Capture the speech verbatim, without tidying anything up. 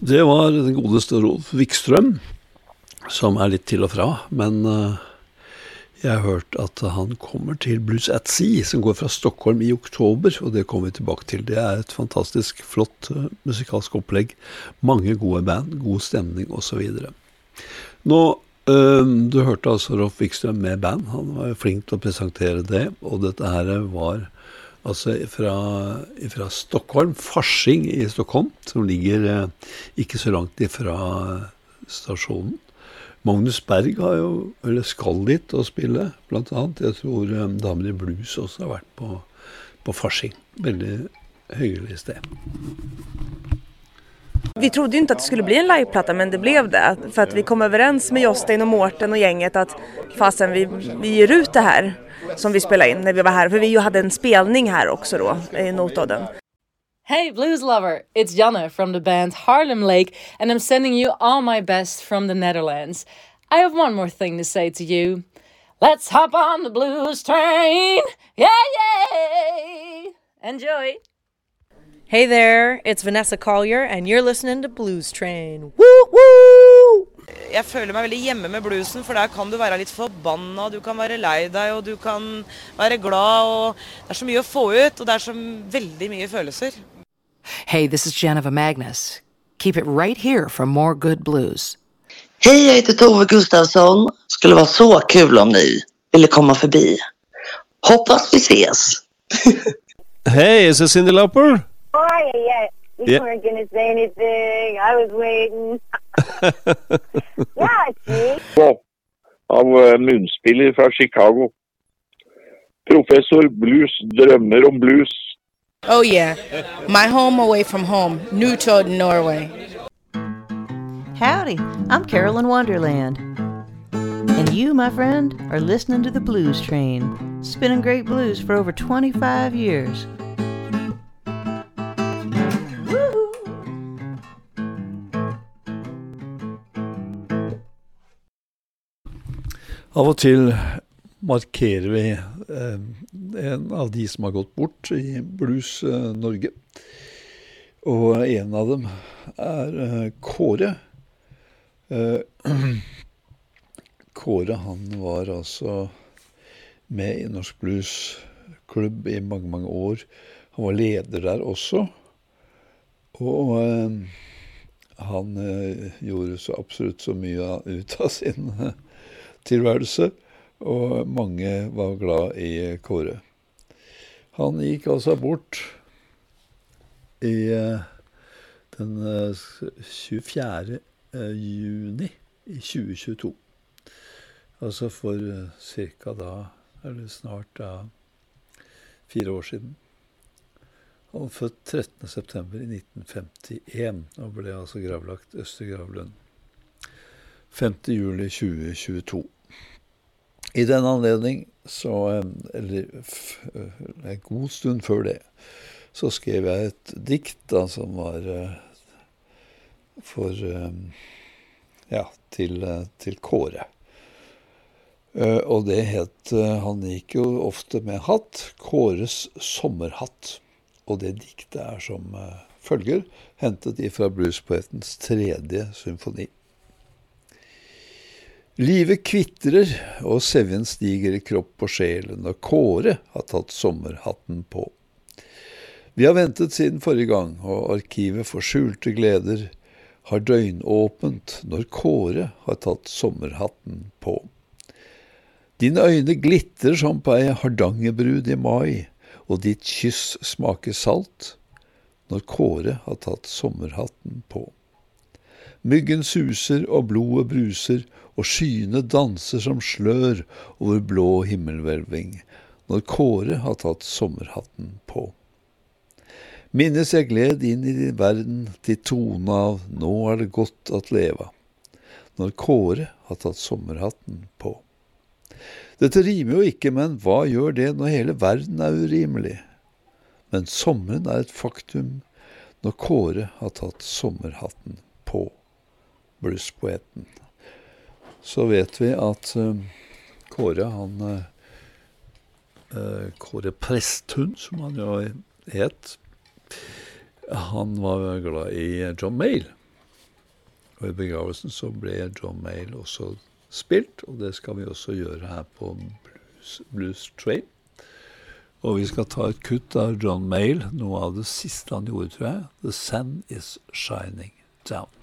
Det var den godeste Rolf Wikström, som er litt til og fra, men uh, jeg har hørt at han kommer til Blues at Sea, som går fra Stockholm i oktober, og det kommer vi tilbake til. Det er et fantastisk flott uh, musikalsk opplegg, mange gode band, god stemning og så videre. Nå, uh, du hørte altså Rolf Wikström med band, han var flink til å presentere det, og dette her var altså fra, fra Stockholm, Farsing i Stockholm, som ligger uh, ikke så langt ifra stasjonen. Magnus Berg har jo, eller skal dit å spille, blant annet. Jeg tror um, Damer i Blues også har vært på, på Farsing. Veldig hyggelig sted. Vi trodde inte att det skulle bli en liveplatta, men det blev det. För att vi kom överens med Jostein och Mårten och gänget att fasen vi, vi ger ut det här som vi spelade in när vi var här. För vi ju hade en spelning här också då, i Notodden. Hey blues lover, it's Janne from the band Harlem Lake, and I'm sending you all my best from the Netherlands. I have one more thing to say to you. Let's hop on the blues train! Yeah, yeah! Enjoy! Hey there, it's Vanessa Collier, and you're listening to Blues Train. Woo, woo! Jeg føler meg veldig hjemme med bluesen, for der kan du være litt forbanna, du kan være lei deg, og du kan være glad, og det er så mye å få ut, og det er så veldig mye følelser. Hey, this is Jennifer Magnus. Keep it right here for more good blues. Hej, jag heter Tove Gustafsson. Skulle vara så kul om ni ville komma förbi. Hoppas vi ses. Hey, is it Cyndi Lauper? Hi, yeah. You Yeah. weren't going to say anything. I was waiting. Yeah, see? Av uh, munnspiller fra Chicago. Professor Blues drømmer om blues. Oh yeah, my home away from home, Newtown, Norway. Howdy, I'm Carolyn Wonderland. And you, my friend, are listening to the Blues Train, spinning great blues for over twenty-five years. Av og til markerer vi eh, en av de som har gått bort i Blues eh, Norge. Og en av dem er eh, Kåre. Eh, Kåre, han var altså med i Norsk Blues Klubb i mange, mange år. Han var leder der også. Og eh, han eh, gjorde så absolutt så mye ut av sin eh, tilværelse, og mange var glad i Kåre. Han gikk altså bort i uh, den uh, tjuefjerde juni i tjue tjueto. Altså for uh, cirka da, eller snart da, fire år siden. Han var født trettende september i nitten femtien, og ble altså gravlagt Østergravlund. femte juli tjue tjueto. I den anledning, så, eller en god stund før det, så skrev jeg et dikt da, som var for, ja, til, til Kåre. Og det het, han gikk jo ofte med hatt, Kåres sommerhatt. Og det diktet er som følger, hentet ifra bluespoetens tredje symfoni. Livet kvittrer, og sevjen stiger i kropp og sjel når Kåre har tatt sommerhatten på. Vi har ventet siden forrige gang, og arkivet for skjulte gleder har døgnåpent når Kåre har tatt sommerhatten på. Dine øyne glitter som på ei hardangerbrud i mai, og ditt kyss smaker salt når Kåre har tatt sommerhatten på. Myggen suser og blodet bruser, og skyene danser som slør over blå himmelhvelving, når Kåre har tatt sommerhatten på. Minnes jeg gled inn i din verden til tone av nå er det godt at leva, når Kåre har tatt sommerhatten på. Dette rimer jo ikke, men hva gjør det når hele verden er urimelig? Men sommeren er et faktum når Kåre har tatt sommerhatten på. Bluespoeten. Så vet vi at uh, Kåre, han uh, Kåre Presthund, som han jo het, han var glad i John Mayall. Og i begravelsen så ble John Mayall også spilt, og det skal vi også gjøre her på Blues, Blues Train. Og vi skal ta et kutt av John Mayall, noe av det siste han gjorde, tror jeg. The sun is shining down.